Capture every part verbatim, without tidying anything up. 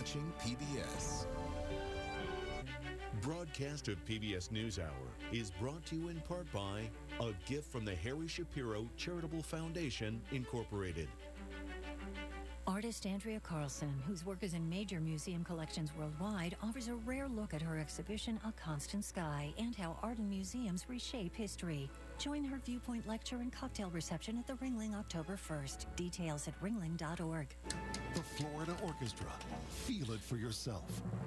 watching P B S. Broadcast of P B S NewsHour is brought to you in part by a gift from the Harry Shapiro Charitable Foundation, Incorporated. Artist Andrea Carlson, whose work is in major museum collections worldwide, offers a rare look at her exhibition, A Constant Sky, and how art and museums reshape history. Join her viewpoint lecture and cocktail reception at the Ringling October first. Details at ringling dot org. The Florida Orchestra. Feel it for yourself.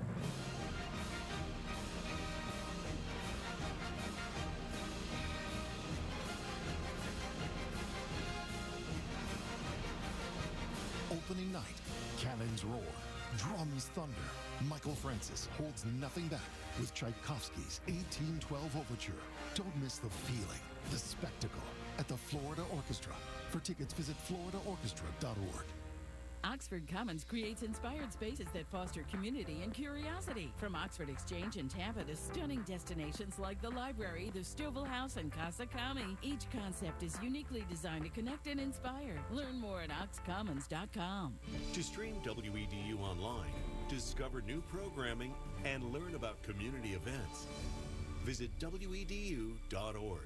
Opening night, cannons roar, drums thunder. Michael Francis holds nothing back with Tchaikovsky's eighteen twelve Overture. Don't miss the feeling, the spectacle at the Florida Orchestra. For tickets, visit florida orchestra dot org. Oxford Commons creates inspired spaces that foster community and curiosity. From Oxford Exchange in Tampa to stunning destinations like the library, the Stovall House, and Casa Kami, each concept is uniquely designed to connect and inspire. Learn more at ox commons dot com. To stream W E D U online, discover new programming, and learn about community events, visit W E D U dot org.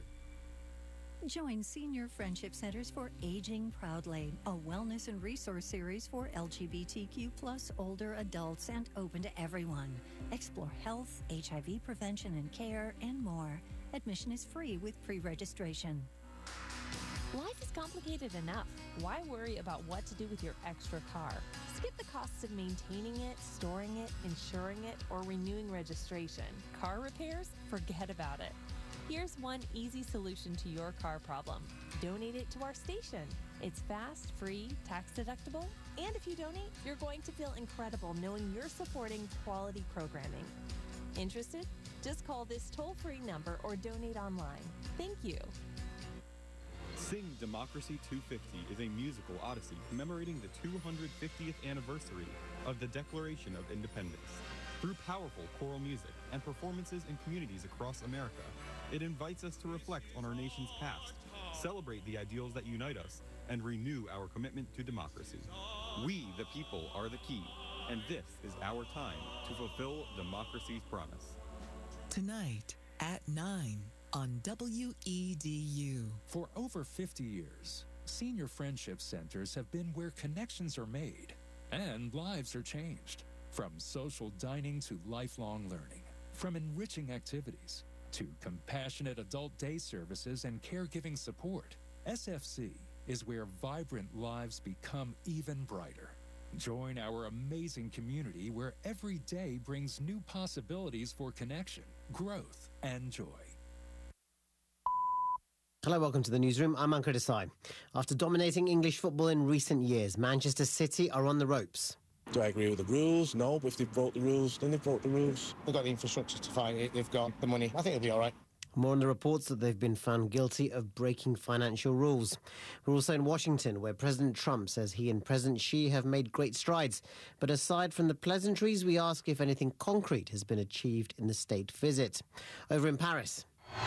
Join Senior Friendship Centers for Aging Proudly, a wellness and resource series for L G B T Q plus older adults and open to everyone. Explore health, H I V prevention and care, and more. Admission is free with pre-registration. Life is complicated enough. Why worry about what to do with your extra car? Skip the costs of maintaining it, storing it, insuring it, or renewing registration. Car repairs? Forget about it. Here's one easy solution to your car problem. Donate it to our station. It's fast, free, tax deductible, and if you donate, you're going to feel incredible knowing you're supporting quality programming. Interested? Just call this toll-free number or donate online. Thank you. Sing Democracy two fifty is a musical odyssey commemorating the two hundred fiftieth anniversary of the Declaration of Independence. Through powerful choral music and performances in communities across America, it invites us to reflect on our nation's past, celebrate the ideals that unite us, and renew our commitment to democracy. We, the people, are the key, and this is our time to fulfill democracy's promise. Tonight at nine on W E D U. For over fifty years, Senior Friendship Centers have been where connections are made and lives are changed. From social dining to lifelong learning, from enriching activities to compassionate adult day services and caregiving support, S F C is where vibrant lives become even brighter. Join our amazing community where every day brings new possibilities for connection, growth, and joy. Hello, welcome to the newsroom. I'm Ankur Desai. After dominating English football in recent years, Manchester City are on the ropes. Do I agree with the rules? No, but if they've broke the rules, then they've broke the rules. They've got the infrastructure to fight it, they've got the money. I think it'll be all right. More on the reports that they've been found guilty of breaking financial rules. We're also in Washington, where President Trump says he and President Xi have made great strides. But aside from the pleasantries, we ask if anything concrete has been achieved in the state visit. Over in Paris.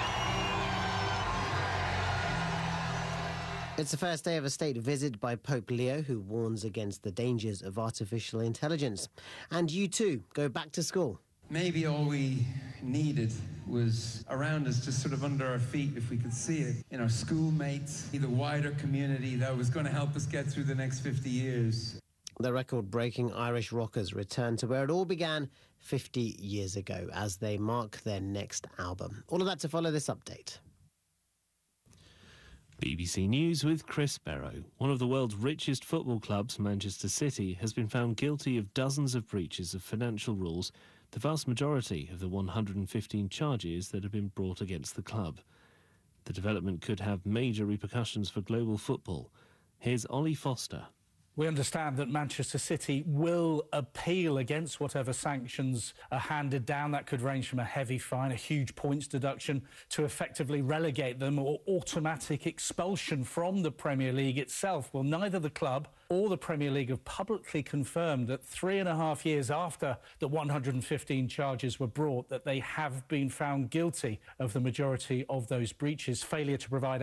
It's the first day of a state visit by Pope Leo, who warns against the dangers of artificial intelligence. And you too, go back to school. Maybe all we needed was around us, just sort of under our feet, if we could see it, in our schoolmates, the wider community that was going to help us get through the next fifty years. The record-breaking Irish rockers return to where it all began fifty years ago as they mark their next album. All of that to follow this update. B B C News with Chris Barrow. One of the world's richest football clubs, Manchester City, has been found guilty of dozens of breaches of financial rules, the vast majority of the one hundred fifteen charges that have been brought against the club. The development could have major repercussions for global football. Here's Ollie Foster. We understand that Manchester City will appeal against whatever sanctions are handed down. That could range from a heavy fine, a huge points deduction, to effectively relegate them or automatic expulsion from the Premier League itself. Well, neither the club or the Premier League have publicly confirmed that three and a half years after the one hundred fifteen charges were brought, that they have been found guilty of the majority of those breaches. Failure to provide